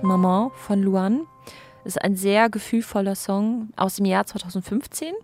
Maman von Luan. Das ist ein sehr gefühlvoller Song aus dem Jahr 2015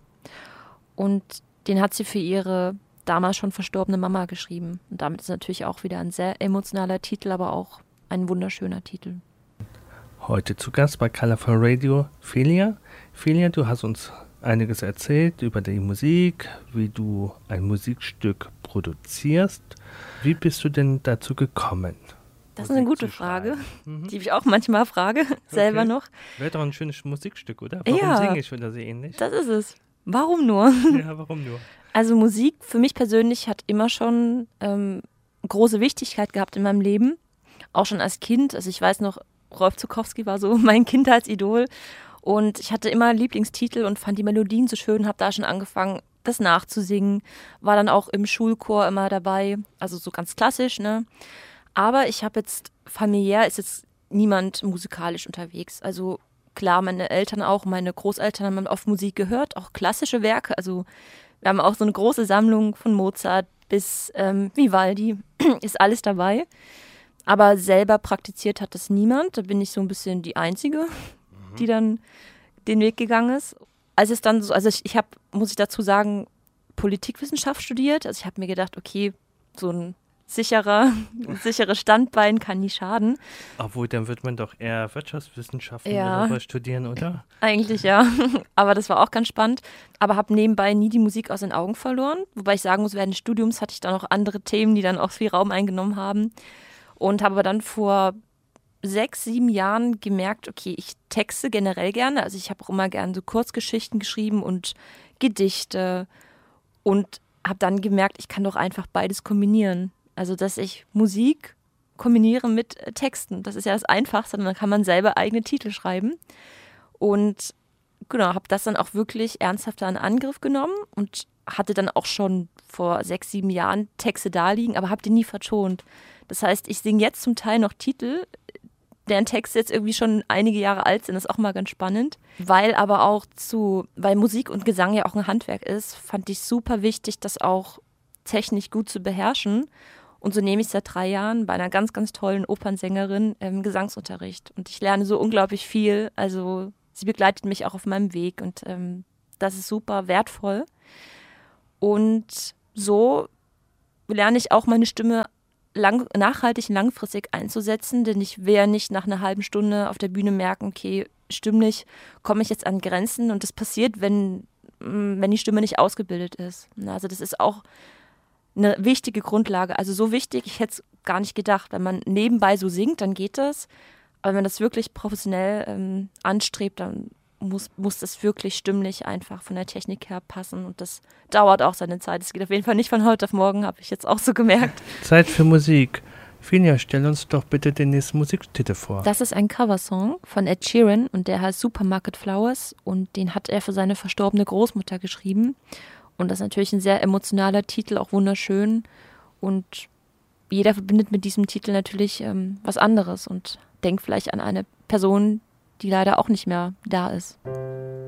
und den hat sie für ihre damals schon verstorbene Mama geschrieben. Und damit ist natürlich auch wieder ein sehr emotionaler Titel, aber auch ein wunderschöner Titel. Heute zu Gast bei Colorful Radio Felia. Felia, du hast uns einiges erzählt über die Musik, wie du ein Musikstück produzierst. Wie bist du denn dazu gekommen? Das ist eine gute Frage, die ich auch manchmal frage, selber noch. Wäre doch ein schönes Musikstück, oder? Warum singe ich oder so ähnlich? Das ist es. Warum nur? Ja, warum nur? Also Musik für mich persönlich hat immer schon große Wichtigkeit gehabt in meinem Leben. Auch schon als Kind. Also ich weiß noch, Rolf Zuckowski war so mein Kindheitsidol. Und ich hatte immer Lieblingstitel und fand die Melodien so schön, habe da schon angefangen, das nachzusingen. War dann auch im Schulchor immer dabei, also so ganz klassisch, ne? Aber ich habe jetzt, familiär ist jetzt niemand musikalisch unterwegs. Also klar, meine Eltern auch, meine Großeltern haben oft Musik gehört, auch klassische Werke. Also wir haben auch so eine große Sammlung von Mozart bis Vivaldi, ist alles dabei. Aber selber praktiziert hat das niemand. Da bin ich so ein bisschen die Einzige, die dann den Weg gegangen ist. Als es dann so, also ich habe, muss ich dazu sagen, Politikwissenschaft studiert. Also ich habe mir gedacht, okay, so ein sicheres Standbein kann nie schaden. Obwohl, dann wird man doch eher Wirtschaftswissenschaften oder sowas studieren, oder? Eigentlich ja, aber das war auch ganz spannend. Aber habe nebenbei nie die Musik aus den Augen verloren. Wobei ich sagen muss, während des Studiums hatte ich dann noch andere Themen, die dann auch viel Raum eingenommen haben. Und habe aber dann vor 6, 7 Jahren gemerkt, okay, ich texte generell gerne. Also ich habe auch immer gerne so Kurzgeschichten geschrieben und Gedichte. Und habe dann gemerkt, ich kann doch einfach beides kombinieren. Also, dass ich Musik kombiniere mit Texten. Das ist ja das Einfachste. Dann kann man selber eigene Titel schreiben. Und genau, habe das dann auch wirklich ernsthaft in Angriff genommen und hatte dann auch schon vor 6, 7 Jahren Texte da liegen, aber habe die nie vertont. Das heißt, ich singe jetzt zum Teil noch Titel, deren Texte jetzt irgendwie schon einige Jahre alt sind. Das ist auch mal ganz spannend. Weil Musik und Gesang ja auch ein Handwerk ist, fand ich super wichtig, das auch technisch gut zu beherrschen. Und so nehme ich seit 3 Jahren bei einer ganz, ganz tollen Opernsängerin Gesangsunterricht. Und ich lerne so unglaublich viel. Also sie begleitet mich auch auf meinem Weg und das ist super wertvoll. Und so lerne ich auch meine Stimme nachhaltig und langfristig einzusetzen, denn ich will ja nicht nach einer halben Stunde auf der Bühne merken, okay, stimmlich komme ich jetzt an Grenzen und das passiert, wenn die Stimme nicht ausgebildet ist. Also das ist auch eine wichtige Grundlage, also so wichtig, ich hätte es gar nicht gedacht. Wenn man nebenbei so singt, dann geht das, aber wenn man das wirklich professionell anstrebt, dann muss das wirklich stimmlich einfach von der Technik her passen und das dauert auch seine Zeit. Es geht auf jeden Fall nicht von heute auf morgen, habe ich jetzt auch so gemerkt. Zeit für Musik. Finja, stell uns doch bitte den nächsten Musiktitel vor. Das ist ein Coversong von Ed Sheeran und der heißt Supermarket Flowers und den hat er für seine verstorbene Großmutter geschrieben. Und das ist natürlich ein sehr emotionaler Titel, auch wunderschön. Und jeder verbindet mit diesem Titel natürlich was anderes und denkt vielleicht an eine Person, die leider auch nicht mehr da ist.